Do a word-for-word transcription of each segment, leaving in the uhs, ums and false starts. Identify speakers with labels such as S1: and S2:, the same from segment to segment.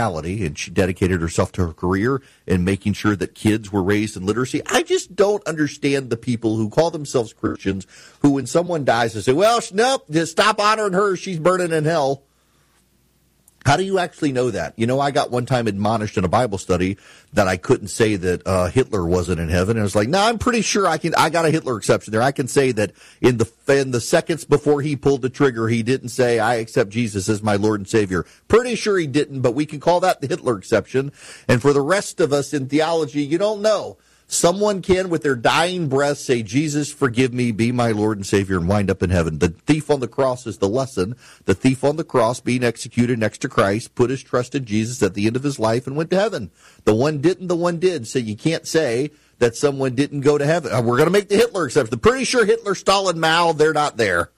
S1: morality, and she dedicated herself to her career in making sure that kids were raised in literacy. I just don't understand the people who call themselves Christians who, when someone dies, they say, well, nope, just stop honoring her. She's burning in hell. How do you actually know that? You know, I got one time admonished in a Bible study that I couldn't say that uh, Hitler wasn't in heaven. And I was like, no, I'm pretty sure I can. I got a Hitler exception there. I can say that in the in the seconds before he pulled the trigger, he didn't say, I accept Jesus as my Lord and Savior. Pretty sure he didn't, but we can call that the Hitler exception. And for the rest of us in theology, you don't know. Someone can, with their dying breath, say, Jesus, forgive me, be my Lord and Savior, and wind up in heaven. The thief on the cross is the lesson. The thief on the cross, being executed next to Christ, put his trust in Jesus at the end of his life and went to heaven. The one didn't, the one did. So you can't say that someone didn't go to heaven. We're going to make the Hitler exception. I'm pretty sure Hitler, Stalin, Mao, they're not there.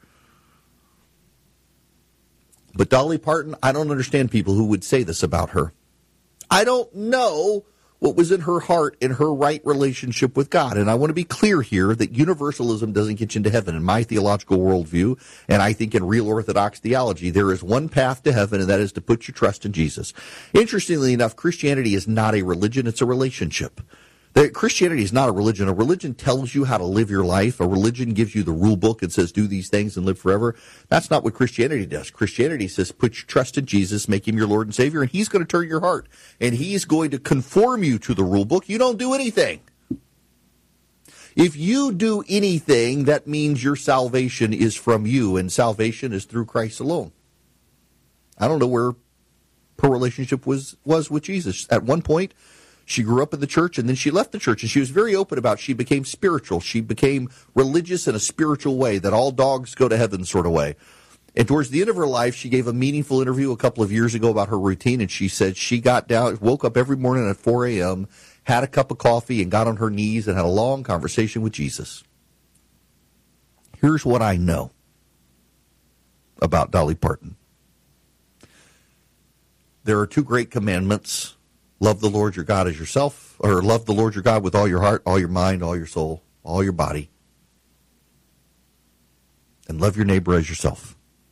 S1: But Dolly Parton, I don't understand people who would say this about her. I don't know what was in her heart in her right relationship with God. And I want to be clear here that universalism doesn't get you into heaven. In my theological worldview, and I think in real Orthodox theology, there is one path to heaven, and that is to put your trust in Jesus. Interestingly enough, Christianity is not a religion, it's a relationship. That Christianity is not a religion. A religion tells you how to live your life. A religion gives you the rule book and says, do these things and live forever. That's not what Christianity does. Christianity says, put your trust in Jesus, make him your Lord and Savior, and he's going to turn your heart. And he's going to conform you to the rule book. You don't do anything. If you do anything, that means your salvation is from you, and salvation is through Christ alone. I don't know where her relationship was, was with Jesus. At one point, she grew up in the church, and then she left the church, and she was very open about she became spiritual. She became religious in a spiritual way, that all dogs go to heaven sort of way. And towards the end of her life, she gave a meaningful interview a couple of years ago about her routine, and she said she got down, woke up every morning at four a.m., had a cup of coffee, and got on her knees and had a long conversation with Jesus. Here's what I know about Dolly Parton. There are two great commandments. Love the Lord your God as yourself, or love the Lord your God with all your heart, all your mind, all your soul, all your body. And love your neighbor as yourself.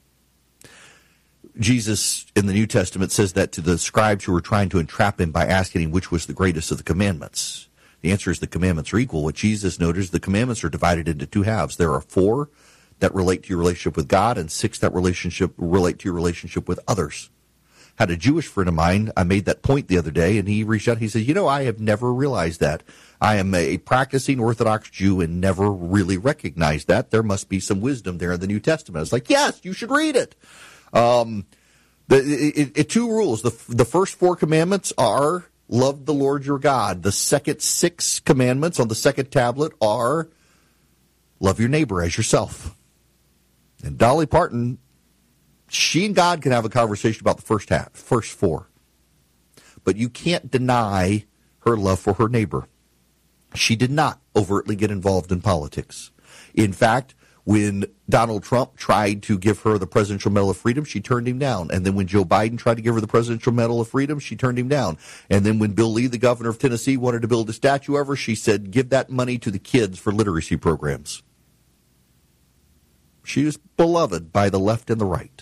S1: Jesus in the New Testament says that to the scribes who were trying to entrap him by asking him which was the greatest of the commandments. The answer is the commandments are equal. What Jesus noted is the commandments are divided into two halves. There are four that relate to your relationship with God and six that relationship relate to your relationship with others. Had a Jewish friend of mine, I made that point the other day, and he reached out, he said, you know, I have never realized that. I am a practicing Orthodox Jew and never really recognized that. There must be some wisdom there in the New Testament. I was like, yes, you should read it. Um, the, it, it, two rules. The, the first four commandments are love the Lord your God. The second six commandments on the second tablet are love your neighbor as yourself. And Dolly Parton, she and God can have a conversation about the first half, first four. But you can't deny her love for her neighbor. She did not overtly get involved in politics. In fact, when Donald Trump tried to give her the Presidential Medal of Freedom, she turned him down. And then when Joe Biden tried to give her the Presidential Medal of Freedom, she turned him down. And then when Bill Lee, the governor of Tennessee, wanted to build a statue of her, she said, give that money to the kids for literacy programs. She is beloved by the left and the right.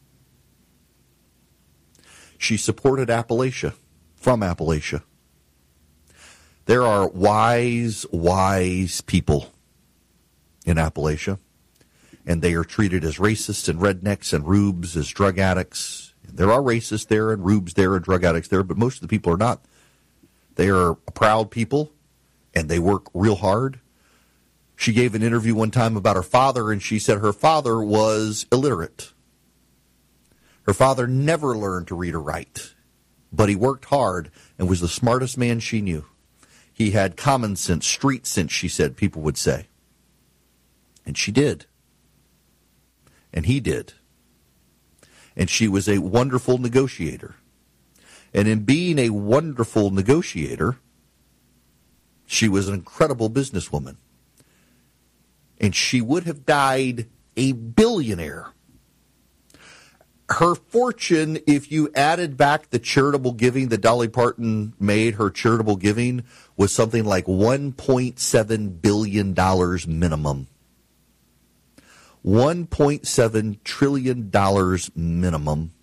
S1: She supported Appalachia, from Appalachia. There are wise, wise people in Appalachia, and they are treated as racists and rednecks and rubes as drug addicts. There are racists there and rubes there and drug addicts there, but most of the people are not. They are a proud people, and they work real hard. She gave an interview one time about her father, and she said her father was illiterate. Her father never learned to read or write, but he worked hard and was the smartest man she knew. He had common sense, street sense, she said, people would say. And she did. And he did. And she was a wonderful negotiator. And in being a wonderful negotiator, she was an incredible businesswoman. And she would have died a billionaire. Her fortune, if you added back the charitable giving that Dolly Parton made, her charitable giving was something like one point seven billion dollars minimum. one point seven trillion dollars minimum.